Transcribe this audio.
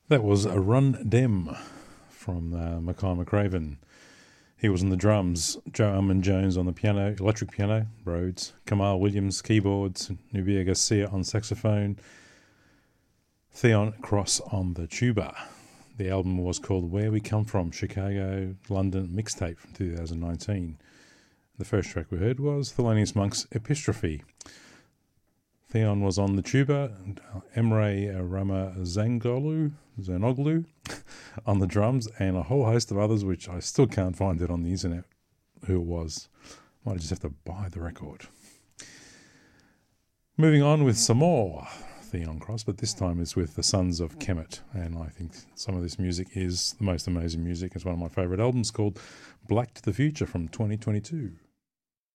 That was a Run Dem from Mackay McCraven. He was on the drums, Joe Jones on the piano, electric piano, Rhodes, Kamal Williams, keyboards, Nubia Garcia on saxophone, Theon Cross on the tuba. The album was called Where We Come From, Chicago, London mixtape from 2019. The first track we heard was Thelonious Monk's Epistrophe. Theon was on the tuba, Emre Zanoglu on the drums, and a whole host of others which I still can't find it on the internet who it was. Might just have to buy the record. Moving on with some more Theon Cross, but this time it's with the Sons of Kemet, and I think some of this music is the most amazing music. It's one of my favourite albums called Black to the Future from 2022.